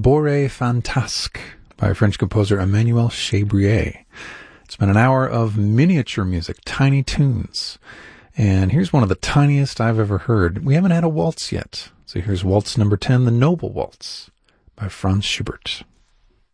Labore Fantasque by French composer Emmanuel Chabrier. It's been an hour of miniature music, tiny tunes. And here's one of the tiniest I've ever heard. We haven't had a waltz yet. So here's waltz number 10, the Noble Waltz by Franz Schubert.